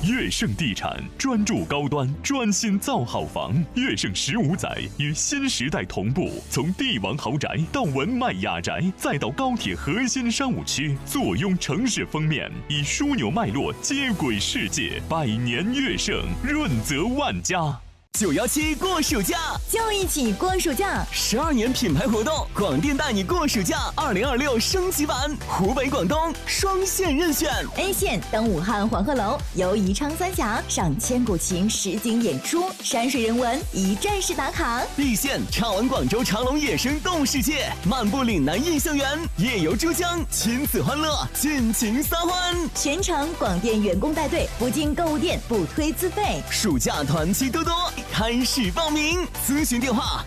悦盛地产专注高端，专心造好房。悦盛15载与新时代同步，从帝王豪宅到文迈雅宅，再到高铁核心商务区，坐拥城市封面，以枢纽脉络接轨世界。百年悦盛，润泽万家。 917过暑假， 就一起过暑假 ！12年品牌活动，广电带你过暑假2026升级版，湖北、广东双线任选。 A 线登武汉黄鹤楼，游宜昌三峡，赏千古情实景演出，山水人文一站式打卡。 B 线畅玩广州长隆野生动物世界，漫步岭南印象园，夜游珠江，亲子欢乐，尽情撒欢。 全程广电员工带队，不进购物店，不推自费。 暑假团期多多，开始报名，咨询电话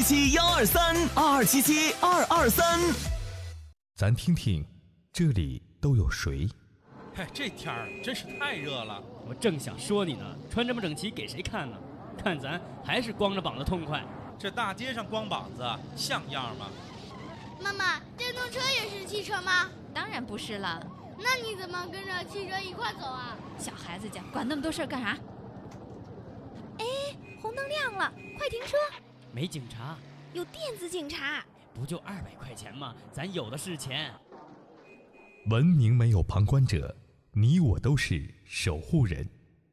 2277-123，2277-223。 咱听听，这里都有谁？ 嗨，这天儿真是太热了。 我正想说你呢，穿这么整齐给谁看呢？看咱还是光着膀子痛快。 这大街上光膀子像样吗？ 妈妈，电动车也是汽车吗？ 当然不是了。 那你怎么跟着汽车一块走啊？ 小孩子家管那么多事儿干啥？哎，红灯亮了，快停车！ 没警察， 有电子警察。 不就200块钱吗？咱有的是钱。 文明没有旁观者，你我都是守护人。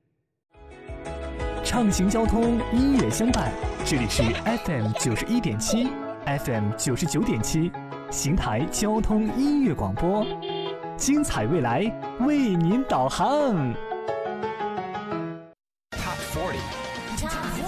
畅行交通，音乐相伴，这里是 FM 91.7 FM 99.7邢台交通音乐广播，精彩未来为您导航。